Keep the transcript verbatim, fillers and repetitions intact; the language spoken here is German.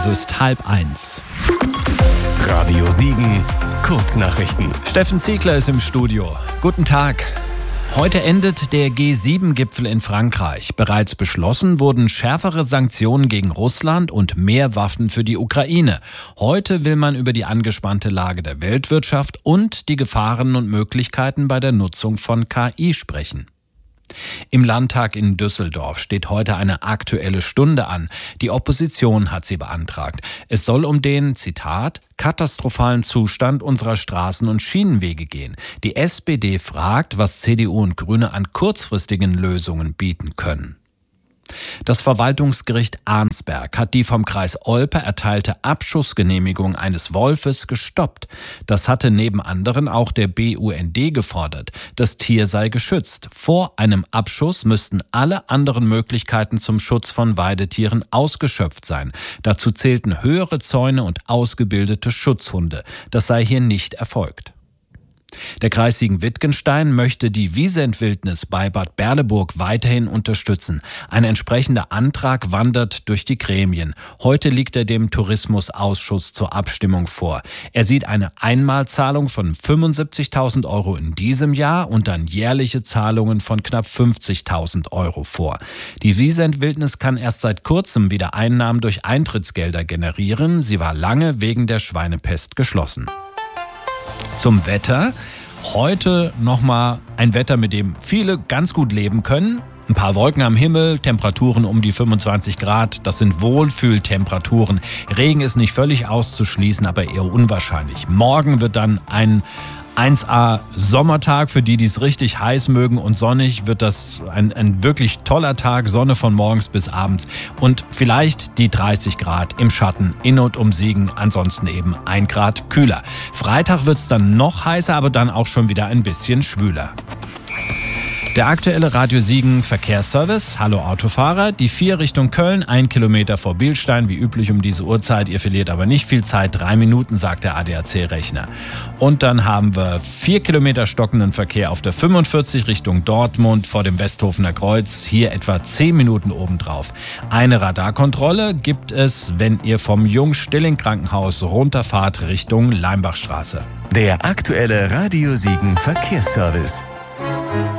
Es ist halb eins. Radio Siegen, Kurznachrichten. Steffen Ziegler ist im Studio. Guten Tag. Heute endet der G sieben Gipfel in Frankreich. Bereits beschlossen wurden schärfere Sanktionen gegen Russland und mehr Waffen für die Ukraine. Heute will man über die angespannte Lage der Weltwirtschaft und die Gefahren und Möglichkeiten bei der Nutzung von K I sprechen. Im Landtag in Düsseldorf steht heute eine Aktuelle Stunde an. Die Opposition hat sie beantragt. Es soll um den, Zitat, katastrophalen Zustand unserer Straßen- und Schienenwege gehen. Die S P D fragt, was C D U und Grüne an kurzfristigen Lösungen bieten können. Das Verwaltungsgericht Arnsberg hat die vom Kreis Olpe erteilte Abschussgenehmigung eines Wolfes gestoppt. Das hatte neben anderen auch der B U N D gefordert. Das Tier sei geschützt. Vor einem Abschuss müssten alle anderen Möglichkeiten zum Schutz von Weidetieren ausgeschöpft sein. Dazu zählten höhere Zäune und ausgebildete Schutzhunde. Das sei hier nicht erfolgt. Der Kreis Siegen-Wittgenstein möchte die Wiesentwildnis bei Bad Berleburg weiterhin unterstützen. Ein entsprechender Antrag wandert durch die Gremien. Heute liegt er dem Tourismusausschuss zur Abstimmung vor. Er sieht eine Einmalzahlung von fünfundsiebzigtausend Euro in diesem Jahr und dann jährliche Zahlungen von knapp fünfzigtausend Euro vor. Die Wiesentwildnis kann erst seit kurzem wieder Einnahmen durch Eintrittsgelder generieren. Sie war lange wegen der Schweinepest geschlossen. Zum Wetter. Heute nochmal ein Wetter, mit dem viele ganz gut leben können. Ein paar Wolken am Himmel, Temperaturen um die fünfundzwanzig Grad. Das sind Wohlfühltemperaturen. Regen ist nicht völlig auszuschließen, aber eher unwahrscheinlich. Morgen wird dann ein eins A Sommertag, für die, die es richtig heiß mögen, und sonnig wird das ein, ein wirklich toller Tag, Sonne von morgens bis abends und vielleicht die dreißig Grad im Schatten in und um Siegen, ansonsten eben ein Grad kühler. Freitag wird es dann noch heißer, aber dann auch schon wieder ein bisschen schwüler. Der aktuelle Radio Siegen Verkehrsservice. Hallo Autofahrer. Die vier Richtung Köln, ein Kilometer vor Bielstein, wie üblich um diese Uhrzeit. Ihr verliert aber nicht viel Zeit. Drei Minuten, sagt der A D A C-Rechner. Und dann haben wir vier Kilometer stockenden Verkehr auf der fünfundvierzig Richtung Dortmund vor dem Westhofener Kreuz. Hier etwa zehn Minuten obendrauf. Eine Radarkontrolle gibt es, wenn ihr vom Jung-Stilling-Krankenhaus runterfahrt Richtung Leimbachstraße. Der aktuelle Radio Siegen Verkehrsservice.